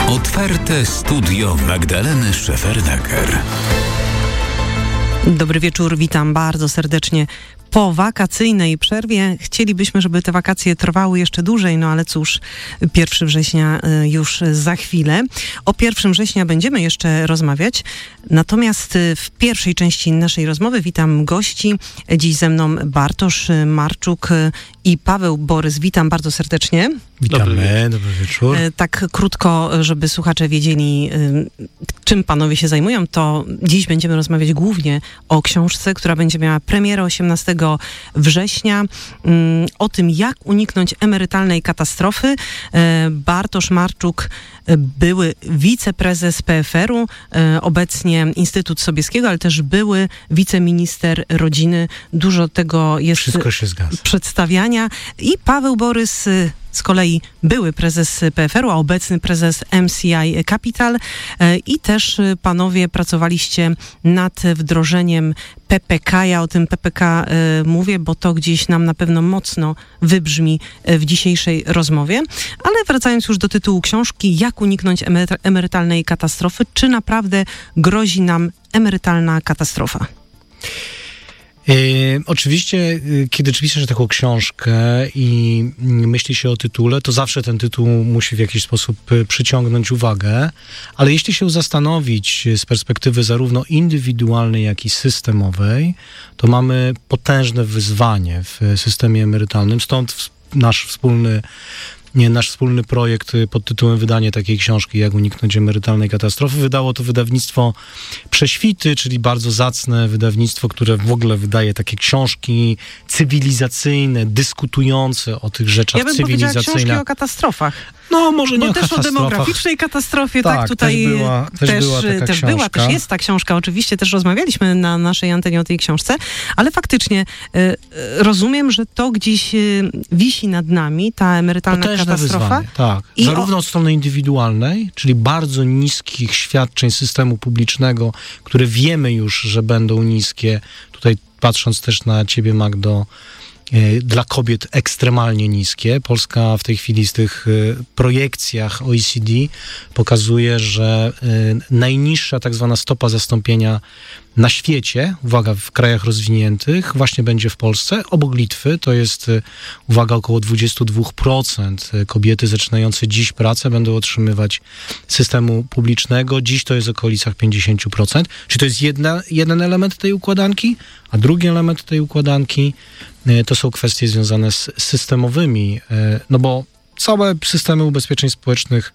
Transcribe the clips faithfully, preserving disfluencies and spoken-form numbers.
Otwarte studio Magdaleny Szefernaker. Dobry wieczór, witam bardzo serdecznie. Po wakacyjnej przerwie chcielibyśmy, żeby te wakacje trwały jeszcze dłużej, no ale cóż, pierwszego września już za chwilę. O pierwszego września będziemy jeszcze rozmawiać, natomiast w pierwszej części naszej rozmowy witam gości. Dziś ze mną Bartosz Marczuk i Paweł Borys. Witam bardzo serdecznie. Witamy, dobry, dobry wieczór. Tak krótko, żeby słuchacze wiedzieli, czym panowie się zajmują, to dziś będziemy rozmawiać głównie o książce, która będzie miała premierę osiemnastego września, o tym, jak uniknąć emerytalnej katastrofy. Bartosz Marczuk, były wiceprezes P F R u, obecnie Instytut Sobieskiego, ale też były wiceminister rodziny. Dużo tego jest Wszystko się zgadza. Przedstawiania. I Paweł Borys, z kolei były prezes P F R u, a obecny prezes M C I Capital. I też panowie pracowaliście nad wdrożeniem P P K. Ja o tym P P K mówię, bo to gdzieś nam na pewno mocno wybrzmi w dzisiejszej rozmowie. Ale wracając już do tytułu książki, jak uniknąć emery- emerytalnej katastrofy? Czy naprawdę grozi nam emerytalna katastrofa? E, oczywiście, kiedy piszesz taką książkę i myśli się o tytule, to zawsze ten tytuł musi w jakiś sposób przyciągnąć uwagę, ale jeśli się zastanowić z perspektywy zarówno indywidualnej, jak i systemowej, to mamy potężne wyzwanie w systemie emerytalnym, stąd nasz wspólny Nie, nasz wspólny projekt pod tytułem wydanie takiej książki, jak uniknąć emerytalnej katastrofy. Wydało to wydawnictwo Prześwity, czyli bardzo zacne wydawnictwo, które w ogóle wydaje takie książki cywilizacyjne, dyskutujące o tych rzeczach cywilizacyjnych. Ja bym powiedziała książki o katastrofach. No, może nie Bo o też katastrofach. o demograficznej katastrofie, tak, tak tutaj też była, też też, była taka też książka. była, też jest ta książka, oczywiście też rozmawialiśmy na naszej antenie o tej książce, ale faktycznie y, rozumiem, że to gdzieś y, wisi nad nami, ta emerytalna Potężne katastrofa. Wyzwanie, tak. I Zarówno o... od strony indywidualnej, czyli bardzo niskich świadczeń systemu publicznego, które wiemy już, że będą niskie. Tutaj patrząc też na ciebie, Magdo, dla kobiet ekstremalnie niskie. Polska w tej chwili z tych projekcjach O E C D pokazuje, że najniższa tak zwana stopa zastąpienia na świecie, uwaga, w krajach rozwiniętych, właśnie będzie w Polsce. Obok Litwy to jest, uwaga, około dwadzieścia dwa procent kobiety zaczynające dziś pracę będą otrzymywać systemu publicznego. Dziś to jest w okolicach pięćdziesiąt procent. Czyli to jest jedna, jeden element tej układanki, a drugi element tej układanki to są kwestie związane z systemowymi, no bo całe systemy ubezpieczeń społecznych,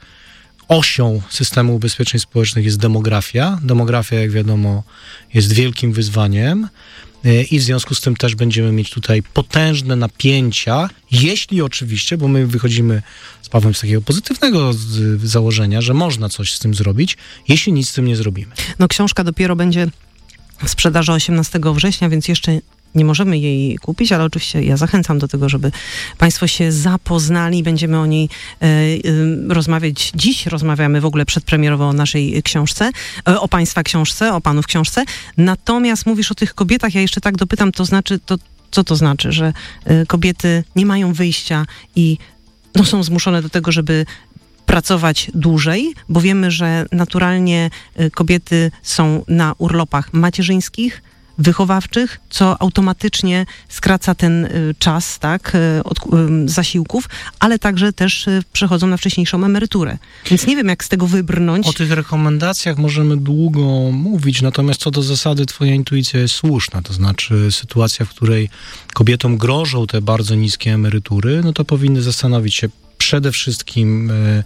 osią systemu ubezpieczeń społecznych jest demografia. Demografia, jak wiadomo, jest wielkim wyzwaniem i w związku z tym też będziemy mieć tutaj potężne napięcia, jeśli oczywiście, bo my wychodzimy z Pawłem z takiego pozytywnego założenia, że można coś z tym zrobić, jeśli nic z tym nie zrobimy. No książka dopiero będzie w sprzedaży osiemnastego września, więc jeszcze nie możemy jej kupić, ale oczywiście ja zachęcam do tego, żeby państwo się zapoznali. Będziemy o niej e, e, rozmawiać. Dziś rozmawiamy w ogóle przedpremierowo o naszej książce, e, o państwa książce, o panów książce. Natomiast mówisz o tych kobietach, ja jeszcze tak dopytam, to znaczy, to, co to znaczy, że e, kobiety nie mają wyjścia i no, są zmuszone do tego, żeby pracować dłużej, bo wiemy, że naturalnie e, kobiety są na urlopach macierzyńskich, wychowawczych, co automatycznie skraca ten y, czas, tak, y, od y, zasiłków, ale także też y, przechodzą na wcześniejszą emeryturę. Więc nie wiem, jak z tego wybrnąć. O tych rekomendacjach możemy długo mówić, natomiast co do zasady twoja intuicja jest słuszna, to znaczy sytuacja, w której kobietom grożą te bardzo niskie emerytury, no to powinny zastanowić się przede wszystkim y,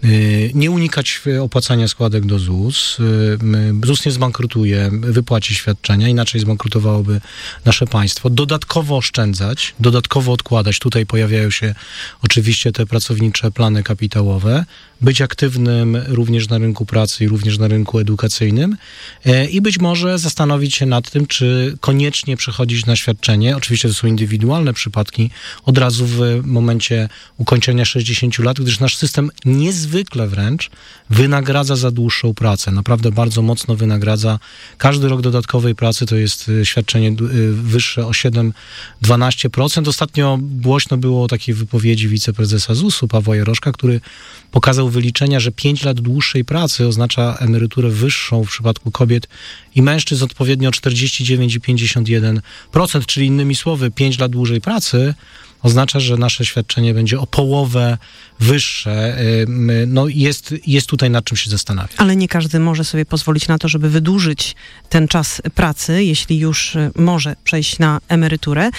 y, nie unikać opłacania składek do Z U S. Y, Z U S nie zbankrutuje, wypłaci świadczenia, inaczej zbankrutowałoby nasze państwo. Dodatkowo oszczędzać, dodatkowo odkładać. Tutaj pojawiają się oczywiście te pracownicze plany kapitałowe. Być aktywnym również na rynku pracy i również na rynku edukacyjnym y, i być może zastanowić się nad tym, czy koniecznie przechodzić na świadczenie. Oczywiście to są indywidualne przypadki. Od razu w momencie ukończenia sześćdziesięciu sześćdziesięciu lat, gdyż nasz system niezwykle wręcz wynagradza za dłuższą pracę. Naprawdę bardzo mocno wynagradza. Każdy rok dodatkowej pracy to jest świadczenie wyższe o siedem do dwunastu procent. Ostatnio głośno było o takiej wypowiedzi wiceprezesa zusu Pawła Jaroszka, który pokazał wyliczenia, że pięć lat dłuższej pracy oznacza emeryturę wyższą w przypadku kobiet i mężczyzn odpowiednio czterdzieści dziewięć i pięćdziesiąt jeden procent, czyli innymi słowy pięć lat dłużej pracy oznacza, że nasze świadczenie będzie o połowę wyższe. No jest, jest tutaj nad czym się zastanawiać. Ale nie każdy może sobie pozwolić na to, żeby wydłużyć ten czas pracy, jeśli już może przejść na emeryturę.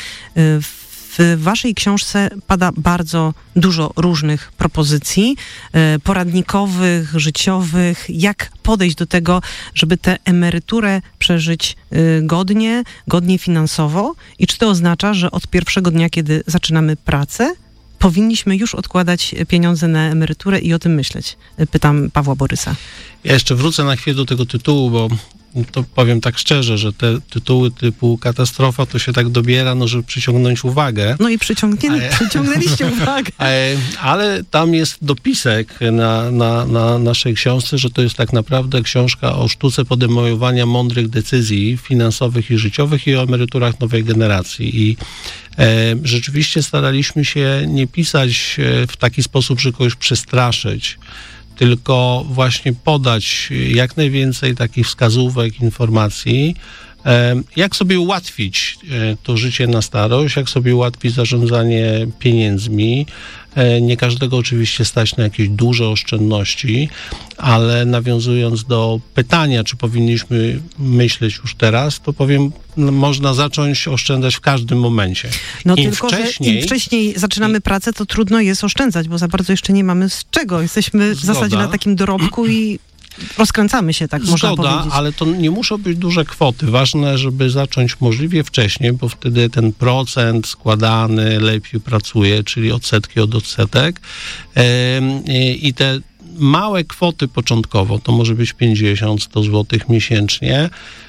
W waszej książce pada bardzo dużo różnych propozycji poradnikowych, życiowych, jak podejść do tego, żeby tę emeryturę przeżyć godnie, godnie finansowo i czy to oznacza, że od pierwszego dnia, kiedy zaczynamy pracę, powinniśmy już odkładać pieniądze na emeryturę i o tym myśleć? Pytam Pawła Borysa. Ja jeszcze wrócę na chwilę do tego tytułu, bo to powiem tak szczerze, że te tytuły typu katastrofa to się tak dobiera, no żeby przyciągnąć uwagę. No i przyciągnie, przyciągnęliście uwagę. Ale tam jest dopisek na, na, na naszej książce, że to jest tak naprawdę książka o sztuce podejmowania mądrych decyzji finansowych i życiowych i o emeryturach nowej generacji. I e, rzeczywiście staraliśmy się nie pisać w taki sposób, że kogoś przestraszyć, tylko właśnie podać jak najwięcej takich wskazówek, informacji, jak sobie ułatwić to życie na starość, jak sobie ułatwić zarządzanie pieniędzmi. Nie każdego oczywiście stać na jakieś duże oszczędności, ale nawiązując do pytania, czy powinniśmy myśleć już teraz, to powiem, no, można zacząć oszczędzać w każdym momencie. No Im tylko, wcześniej, że im wcześniej zaczynamy pracę, to trudno jest oszczędzać, bo za bardzo jeszcze nie mamy z czego. Jesteśmy w Zgoda. zasadzie na takim dorobku i rozkręcamy się, tak można Zgoda, powiedzieć. ale to nie muszą być duże kwoty. Ważne, żeby zacząć możliwie wcześniej, bo wtedy ten procent składany lepiej pracuje, czyli odsetki od odsetek. I te małe kwoty początkowo, to może być pięćdziesiąt do stu złotych miesięcznie,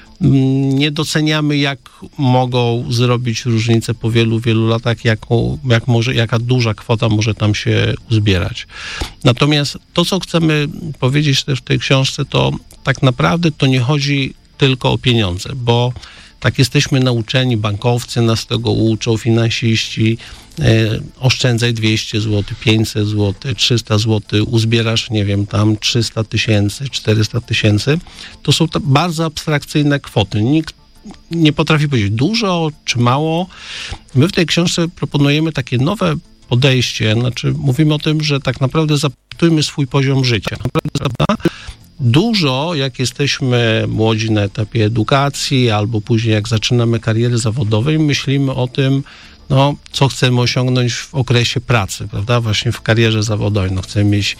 nie doceniamy, jak mogą zrobić różnicę po wielu, wielu latach, jaką, jak może, jaka duża kwota może tam się uzbierać. Natomiast to, co chcemy powiedzieć też w tej książce, to tak naprawdę to nie chodzi tylko o pieniądze, bo tak jesteśmy nauczeni, bankowcy nas tego uczą, finansiści, e, oszczędzaj dwieście złotych, pięćset złotych, trzysta złotych, uzbierasz, nie wiem, tam trzysta tysięcy, czterysta tysięcy. To są to bardzo abstrakcyjne kwoty. Nikt nie potrafi powiedzieć dużo czy mało. My w tej książce proponujemy takie nowe podejście, znaczy mówimy o tym, że tak naprawdę zapytujmy swój poziom życia. Naprawdę, dużo, jak jesteśmy młodzi na etapie edukacji, albo później jak zaczynamy kariery zawodowej, myślimy o tym, no, co chcemy osiągnąć w okresie pracy, prawda, właśnie w karierze zawodowej. No, chcemy mieć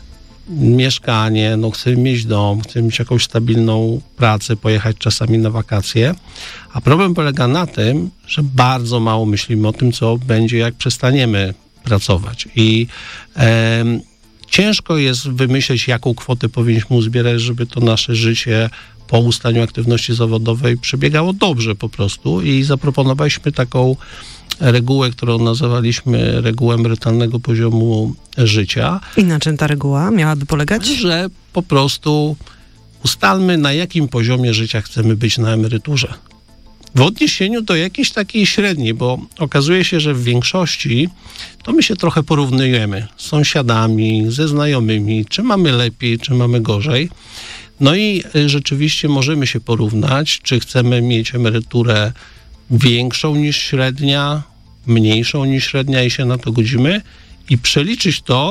mieszkanie, no, chcemy mieć dom, chcemy mieć jakąś stabilną pracę, pojechać czasami na wakacje, a problem polega na tym, że bardzo mało myślimy o tym, co będzie, jak przestaniemy pracować. I em, ciężko jest wymyśleć, jaką kwotę powinniśmy uzbierać, żeby to nasze życie po ustaniu aktywności zawodowej przebiegało dobrze po prostu i zaproponowaliśmy taką regułę, którą nazywaliśmy regułą emerytalnego poziomu życia. I na czym ta reguła miałaby polegać? Że po prostu ustalmy, na jakim poziomie życia chcemy być na emeryturze. W odniesieniu do jakiejś takiej średniej, bo okazuje się, że w większości to my się trochę porównujemy z sąsiadami, ze znajomymi, czy mamy lepiej, czy mamy gorzej. No i rzeczywiście możemy się porównać, czy chcemy mieć emeryturę większą niż średnia, mniejszą niż średnia i się na to godzimy i przeliczyć to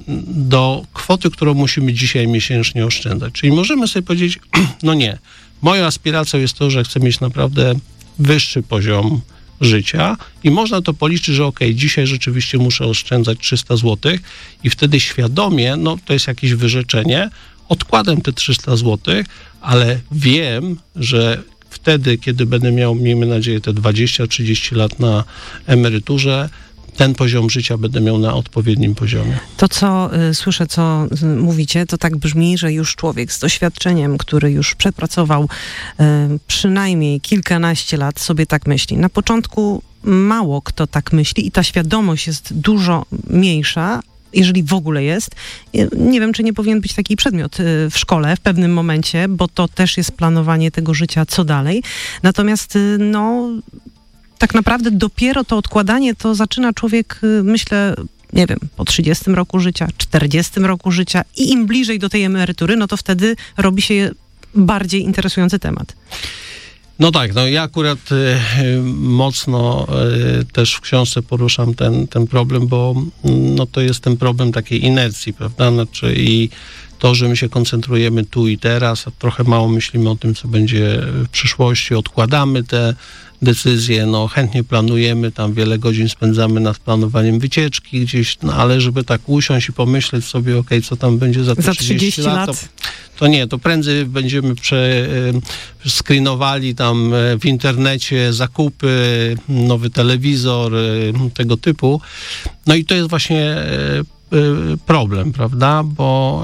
do kwoty, którą musimy dzisiaj miesięcznie oszczędzać. Czyli możemy sobie powiedzieć, no nie, moją aspiracją jest to, że chcę mieć naprawdę wyższy poziom życia i można to policzyć, że okej, okay, dzisiaj rzeczywiście muszę oszczędzać trzysta złotych i wtedy świadomie, no to jest jakieś wyrzeczenie, odkładam te trzysta złotych, ale wiem, że wtedy, kiedy będę miał, miejmy nadzieję, te dwadzieścia trzydzieści lat na emeryturze, ten poziom życia będę miał na odpowiednim poziomie. To, co y, słyszę, co y, mówicie, to tak brzmi, że już człowiek z doświadczeniem, który już przepracował y, przynajmniej kilkanaście lat, sobie tak myśli. Na początku mało kto tak myśli i ta świadomość jest dużo mniejsza, jeżeli w ogóle jest. Nie wiem, czy nie powinien być taki przedmiot w szkole w pewnym momencie, bo to też jest planowanie tego życia, co dalej. Natomiast, no, tak naprawdę dopiero to odkładanie to zaczyna człowiek, myślę, nie wiem, po trzydziestym roku życia, czterdziestym roku życia i im bliżej do tej emerytury, no to wtedy robi się bardziej interesujący temat. No tak, no ja akurat y, mocno y, też w książce poruszam ten, ten problem, bo no to jest ten problem takiej inercji, prawda? Znaczy i to, że my się koncentrujemy tu i teraz, a trochę mało myślimy o tym, co będzie w przyszłości, odkładamy te decyzje, no chętnie planujemy, tam wiele godzin spędzamy nad planowaniem wycieczki gdzieś, no ale żeby tak usiąść i pomyśleć sobie, okej, okay, co tam będzie za, za trzydzieści, trzydzieści lat, lat to, to nie, to prędzej będziemy prze, screenowali tam w internecie zakupy, nowy telewizor, tego typu. No i to jest właśnie problem, prawda, bo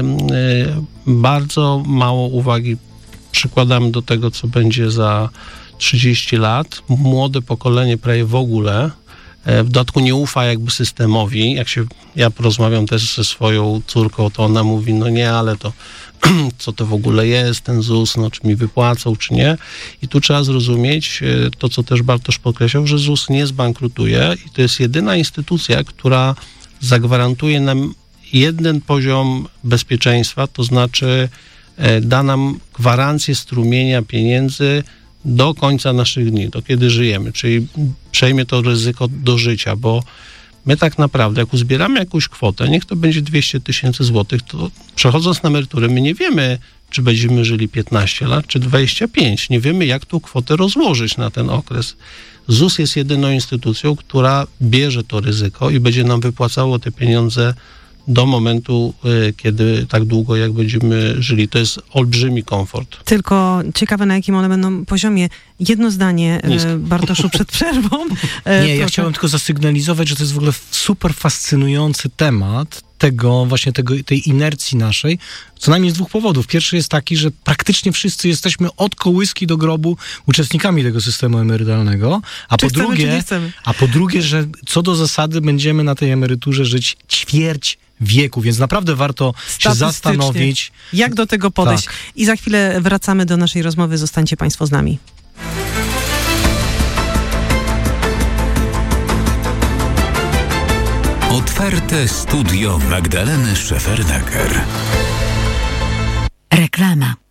bardzo mało uwagi przykładamy do tego, co będzie za trzydzieści lat. Młode pokolenie prawie w ogóle, w dodatku nie ufa jakby systemowi. Jak się, ja porozmawiam też ze swoją córką, to ona mówi, no nie, ale to co to w ogóle jest, ten Z U S, no czy mi wypłacą, czy nie. I tu trzeba zrozumieć to, co też Bartosz podkreślał, że Z U S nie zbankrutuje i to jest jedyna instytucja, która zagwarantuje nam jeden poziom bezpieczeństwa, to znaczy da nam gwarancję strumienia pieniędzy do końca naszych dni, do kiedy żyjemy, czyli przejmie to ryzyko do życia, bo my tak naprawdę, jak uzbieramy jakąś kwotę, niech to będzie dwieście tysięcy złotych, to przechodząc na emeryturę, my nie wiemy, czy będziemy żyli piętnaście lat, czy dwadzieścia pięć. Nie wiemy, jak tą kwotę rozłożyć na ten okres. Z U S jest jedyną instytucją, która bierze to ryzyko i będzie nam wypłacało te pieniądze do momentu, kiedy tak długo, jak będziemy żyli. To jest olbrzymi komfort. Tylko ciekawe, na jakim one będą poziomie. Jedno zdanie, Nisko. Bartoszu, przed przerwą. Nie, ja chciałem tylko zasygnalizować, że to jest w ogóle super fascynujący temat tego, właśnie tego, tej inercji naszej, co najmniej z dwóch powodów. Pierwszy jest taki, że praktycznie wszyscy jesteśmy od kołyski do grobu uczestnikami tego systemu emerytalnego, a Czy po chcemy, drugie, czy nie chcemy? a po drugie, że co do zasady będziemy na tej emeryturze żyć ćwierć wieku, więc naprawdę warto się zastanowić. Jak do tego podejść. Tak. I za chwilę wracamy do naszej rozmowy. Zostańcie Państwo z nami. Otwarte studio Magdaleny Szefernaker. Reklama.